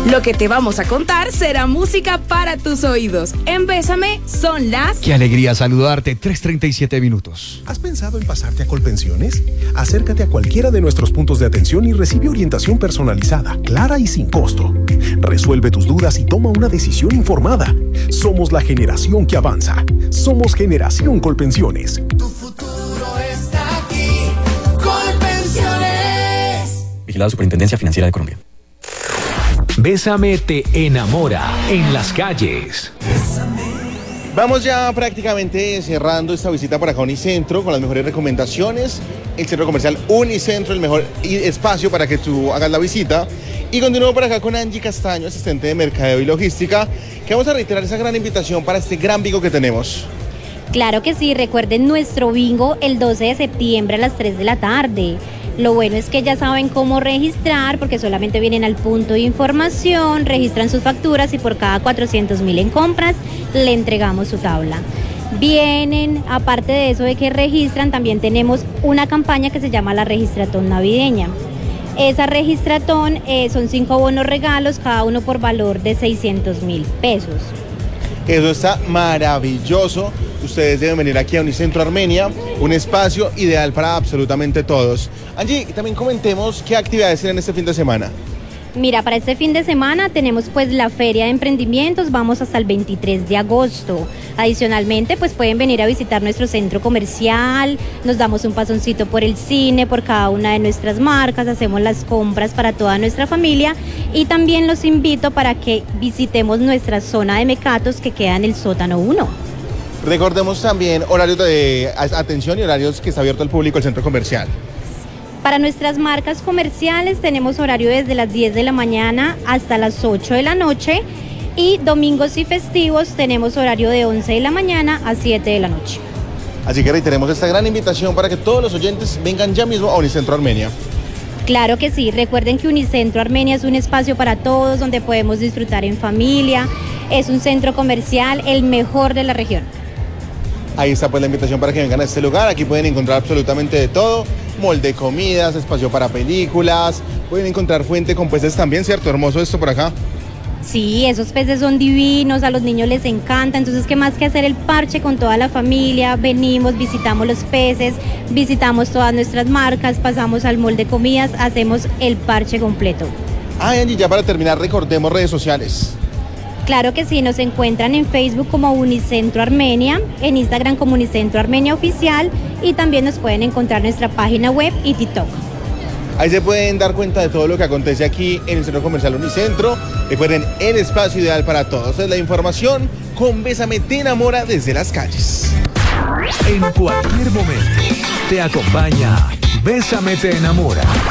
Lo que te vamos a contar será música para tus oídos. En Bésame son las... Qué alegría saludarte, 3:37 minutos. ¿Has pensado en pasarte a Colpensiones? Acércate a cualquiera de nuestros puntos de atención y recibe orientación personalizada, clara y sin costo. Resuelve tus dudas y toma una decisión informada. Somos la generación que avanza. Somos Generación Colpensiones. Tu futuro está aquí. Colpensiones. Vigilado Superintendencia Financiera de Colombia. Bésame te enamora en las calles. Vamos ya prácticamente cerrando esta visita por acá a Unicentro con las mejores recomendaciones. El centro comercial Unicentro, el mejor espacio para que tú hagas la visita. Y continúo por acá con Angie Castaño, asistente de Mercadeo y Logística, que vamos a reiterar esa gran invitación para este gran bingo que tenemos. Claro que sí, recuerden nuestro bingo el 12 de septiembre a las 3 de la tarde. Lo bueno es que ya saben cómo registrar porque solamente vienen al punto de información, registran sus facturas y por cada 400.000 en compras le entregamos su tabla. Vienen, aparte de eso de que registran, también tenemos una campaña que se llama la Registratón Navideña. Esa Registratón son 5 bonos regalos, cada uno por valor de 600.000 pesos. Eso está maravilloso. Ustedes deben venir aquí a Unicentro Armenia, un espacio ideal para absolutamente todos. Angie, también comentemos qué actividades tienen este fin de semana. Mira, para este fin de semana tenemos pues la Feria de Emprendimientos, vamos hasta el 23 de agosto. Adicionalmente, pues pueden venir a visitar nuestro centro comercial, nos damos un pasoncito por el cine, por cada una de nuestras marcas, hacemos las compras para toda nuestra familia y también los invito para que visitemos nuestra zona de mecatos que queda en el sótano 1. Recordemos también horarios de atención y horarios que está abierto al público el centro comercial. Para nuestras marcas comerciales tenemos horario desde las 10 de la mañana hasta las 8 de la noche y domingos y festivos tenemos horario de 11 de la mañana a 7 de la noche. Así que reiteremos esta gran invitación para que todos los oyentes vengan ya mismo a Unicentro Armenia. Claro que sí, recuerden que Unicentro Armenia es un espacio para todos donde podemos disfrutar en familia, es un centro comercial el mejor de la región. Ahí está pues la invitación para que vengan a este lugar, aquí pueden encontrar absolutamente de todo, mall de comidas, espacio para películas, pueden encontrar fuente con peces también, ¿cierto? Hermoso esto por acá. Sí, esos peces son divinos, a los niños les encanta, entonces qué más que hacer el parche con toda la familia, venimos, visitamos los peces, visitamos todas nuestras marcas, pasamos al mall de comidas, hacemos el parche completo. Angie, ya para terminar recordemos redes sociales. Claro que sí, nos encuentran en Facebook como Unicentro Armenia, en Instagram como Unicentro Armenia Oficial y también nos pueden encontrar en nuestra página web y TikTok. Ahí se pueden dar cuenta de todo lo que acontece aquí en el Centro Comercial Unicentro. Recuerden, el espacio ideal para todos. Es la información con Bésame te enamora desde las calles. En cualquier momento te acompaña Bésame te enamora.